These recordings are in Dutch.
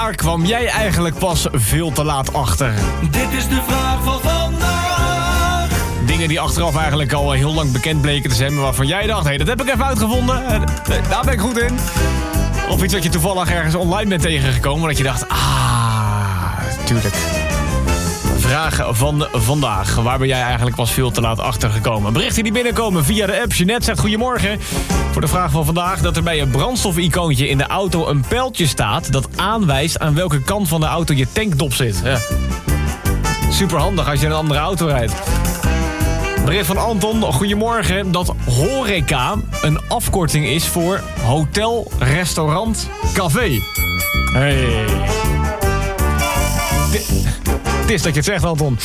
Waar kwam jij eigenlijk pas veel te laat achter? Dit is de vraag van vandaag. Dingen die achteraf eigenlijk al heel lang bekend bleken te zijn, maar waarvan jij dacht, hé, dat heb ik even uitgevonden. Daar ben ik goed in. Of iets wat je toevallig ergens online bent tegengekomen, dat je dacht, tuurlijk. Vraag van vandaag. Waar ben jij eigenlijk pas veel te laat achtergekomen? Berichten die binnenkomen via de app. Jeanette zegt goedemorgen. Voor de vraag van vandaag dat er bij een brandstoficoontje in de auto een pijltje staat dat aanwijst aan welke kant van de auto je tankdop zit. Ja. Super handig als je in een andere auto rijdt. Bericht van Anton. Goedemorgen. Dat horeca een afkorting is voor hotel, restaurant, café. Hey. Het is dat je het zegt, Anton.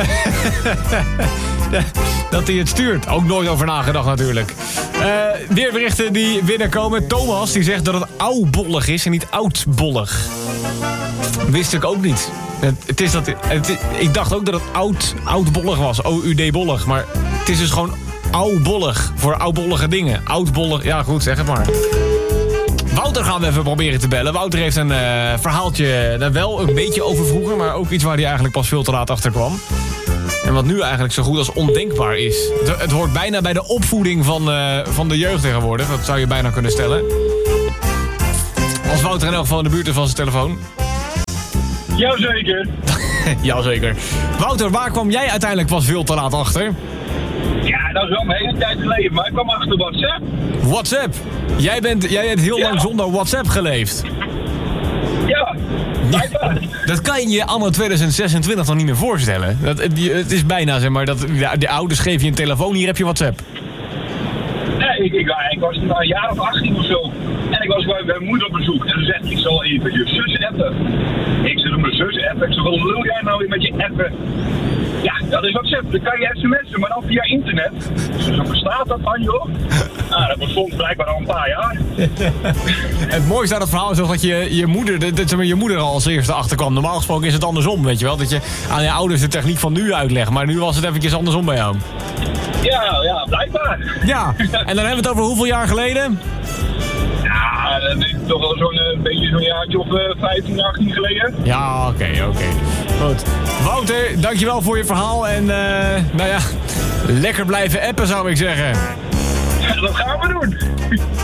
Dat hij het stuurt. Ook nooit over nagedacht natuurlijk. Weer berichten die binnenkomen. Thomas die zegt dat het oudbollig is en niet oudbollig. Wist ik ook niet. Ik dacht ook dat het oudbollig was. O-U-D-bollig. Maar het is dus gewoon oudbollig. Voor oudbollige dingen. Oudbollig. Ja goed, zeg het maar. Wouter gaan we even proberen te bellen. Wouter heeft een verhaaltje, wel een beetje over vroeger, maar ook iets waar hij eigenlijk pas veel te laat achter kwam. En wat nu eigenlijk zo goed als ondenkbaar is. Het hoort bijna bij de opvoeding van de jeugd tegenwoordig. Dat zou je bijna kunnen stellen. Als Wouter in elk geval in de buurt is van zijn telefoon. Jazeker. Jazeker. Wouter, waar kwam jij uiteindelijk pas veel te laat achter? Ja, dat is wel een hele tijd geleden, maar ik kwam achter WhatsApp. WhatsApp? Jij bent heel lang zonder WhatsApp geleefd. Ja, blijkbaar. Dat kan je anno 2026 nog niet meer voorstellen. Het is bijna, zeg maar, dat de ouders geven je een telefoon, hier heb je WhatsApp. Nee, ik was een jaar of 18 of zo. En ik was bij mijn moeder op bezoek. En ze zegt, ik zal even je zus appen. Ik zeg, mijn zus appen. Ik zeg, wat wil jij nou weer met je appen? Ja, dat is WhatsApp. Dan kan je sms'en, maar dan via internet. Zo bestaat dat dan, joh. Nou, dat bestond blijkbaar al een paar jaar. Het mooiste aan het verhaal is toch dat je moeder al als eerste achterkwam. Normaal gesproken is het andersom, weet je wel. Dat je aan je ouders de techniek van nu uitlegt. Maar nu was het eventjes andersom bij jou. Ja, blijkbaar. Ja, en dan hebben we het over hoeveel jaar geleden? Ja, dat is toch wel zo'n beetje zo'n jaartje of 15, 18 geleden. Ja, oké. Goed. Wouter, dankjewel voor je verhaal. En lekker blijven appen zou ik zeggen. Dat gaan we doen.